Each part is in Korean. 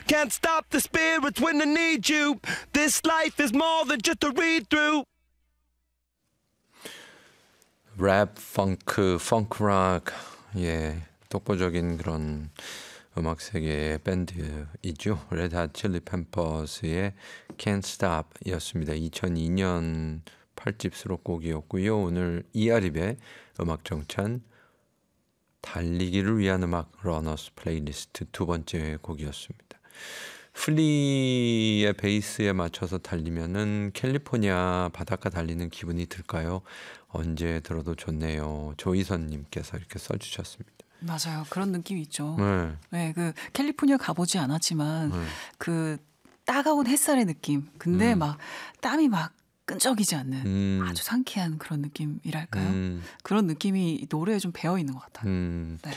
Can't stop the spirits when I need you. This life is more than just a read-through. 랩, 펑크, 펑크락, 예, 독보적인 그런 음악 세계의 밴드이죠. 레드 핫 칠리 펜퍼스의 Can't Stop이었습니다. 2002년 8집 수록곡이었고요. 오늘 이아립의 음악 정찬 달리기를 위한 음악 러너스 플레이리스트 두 번째 곡이었습니다. 플리의 베이스에 맞춰서 달리면은 캘리포니아 바닷가 달리는 기분이 들까요? 언제 들어도 좋네요. 조희선님께서 이렇게 써주셨습니다. 맞아요. 그런 느낌이 있죠. 네. 네, 그 캘리포니아 가보지 않았지만 그 따가운 햇살의 느낌. 근데 막 땀이 막 끈적이지 않는 아주 상쾌한 그런 느낌이랄까요? 그런 느낌이 노래에 좀 배어 있는 것 같아요. 네.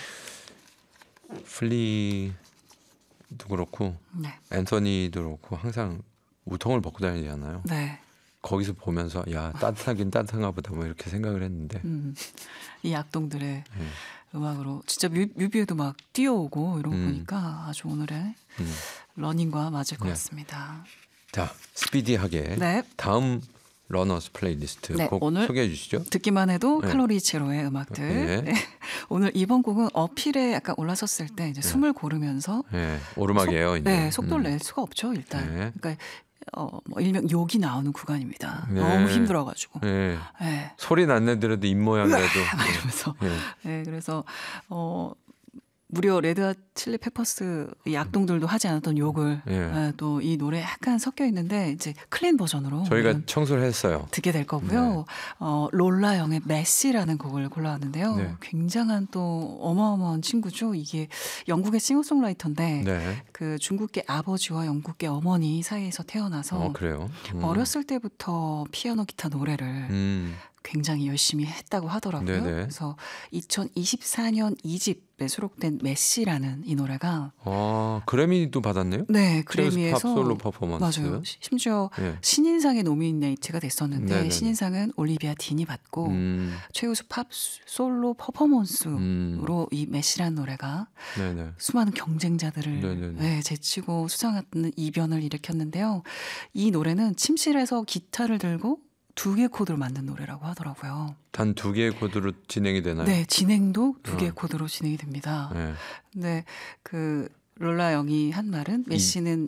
플리도 그렇고 네. 앤서니도 그렇고 항상 우통을 벗고 다니잖아요. 네. 거기서 보면서 야 따뜻하긴 따뜻한가 보다 뭐 이렇게 생각을 했는데 이 악동들의 음악으로 진짜 뮤비에도 막 뛰어오고 이런 거 보니까 아주 오늘의 러닝과 맞을 것 같습니다. 자, 스피디하게 네. 다음 러너스 플레이리스트 네, 곡 오늘 소개해 주시죠. 듣기만 해도 네. 칼로리 제로의 음악들. 네. 네. 오늘 이번 곡은 어필에 약간 올라섰을 때 이제 숨을 고르면서 네, 오르막이에요. 이제. 네, 속도를 낼 수가 없죠 일단. 네. 그러니까 뭐 일명 욕이 나오는 구간입니다. 네. 너무 힘들어가지고. 네. 네. 소리 안 내더라도 입 모양이라도. 이러면서. 네, 그래서 무려 레드핫 칠리 페퍼스 이 악동들도 하지 않았던 욕을 또 이 노래에 약간 섞여 있는데 이제 클린 버전으로 저희가 청소를 했어요. 듣게 될 거고요. 롤라 영의 메시라는 곡을 골라왔는데요. 네. 굉장한 또 어마어마한 친구죠. 이게 영국의 싱어송라이터인데 네. 그 중국계 아버지와 영국계 어머니 사이에서 태어나서 그래요. 어렸을 때부터 피아노 기타 노래를 굉장히 열심히 했다고 하더라고요. 네네. 그래서 2024년 2집에 수록된 메시라는 이 노래가 그래미도 받았네요. 네, 그래미에서 그래미에서 팝 솔로 퍼포먼스. 맞아요. 심지어 네. 신인상에 노미네이트가 됐었는데 네네네. 신인상은 올리비아 딘이 받고 최우수 팝 솔로 퍼포먼스로 이 메시라는 노래가 네네. 수많은 경쟁자들을 네네네. 제치고 수상하는 이변을 일으켰는데요. 이 노래는 침실에서 기타를 들고 2개 코드로 만든 노래라고 하더라고요. 단 2개의 코드로 진행이 되나요? 네, 진행도 2개의 코드로 진행이 됩니다. 네. 근데 그 롤라 영이 한 말은 메시는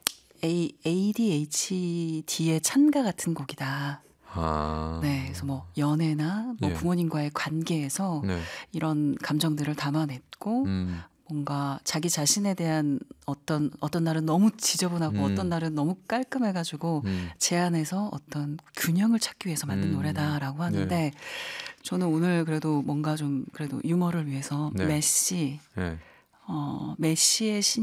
ADHD의 찬가 같은 곡이다. 네, 그래서 뭐 연애나 뭐 부모님과의 관계에서 이런 감정들을 담아냈고 뭔가 자기 자신에 대한 어떤 날은 너무 지저분하고 어떤 날은 너무 깔끔해가지고 제 안에서 어떤 균형을 찾기 위해서 만든 노래다라고 하는데 저는 오늘 그래도 뭔가 좀 그래도 유머를 위해서 메시의